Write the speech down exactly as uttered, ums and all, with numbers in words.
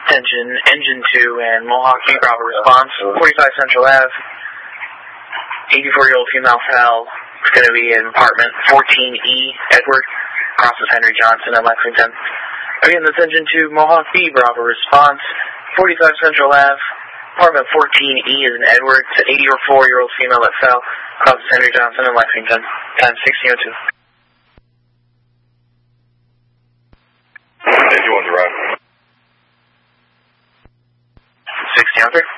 Attention, Engine two and Mohawk B Bravo response, forty-five Central Ave. eighty-four-year-old female fell. It's going to be in apartment fourteen E, Edward, crosses Henry Johnson in Lexington. Again, that's Engine two, Mohawk B Bravo response, forty-five Central Ave. Apartment fourteen E is in Edward. It's an eighty-four-year-old female that fell, crosses Henry Johnson in Lexington. Time sixteen oh two. Did you want to ride? sixteen oh three.